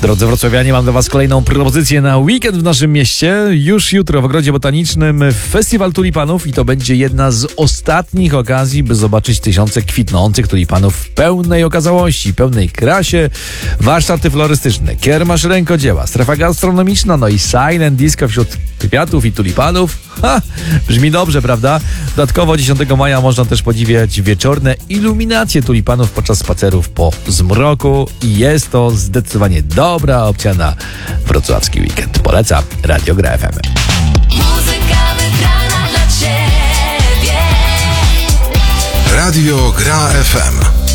Drodzy wrocławianie, mam dla was kolejną propozycję na weekend w naszym mieście. Już jutro w Ogrodzie Botanicznym Festiwal Tulipanów i to będzie jedna z ostatnich okazji, by zobaczyć tysiące kwitnących tulipanów w pełnej okazałości, pełnej krasie, warsztaty florystyczne, kiermasz rękodzieła, strefa gastronomiczna, no i silent disco wśród kwiatów i tulipanów. Brzmi dobrze, prawda? Dodatkowo 10 maja można też podziwiać wieczorne iluminacje tulipanów podczas spacerów po zmroku i jest to zdecydowanie dobra opcja na wrocławski weekend. Polecam Radio Gra FM. Muzyka wybrana dla Ciebie. Radio Gra FM.